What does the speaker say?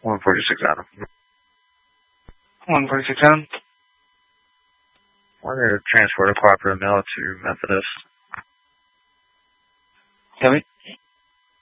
146 Adam. 146 Adam. We're going to transport a cooperative mail to Methodist. Copy.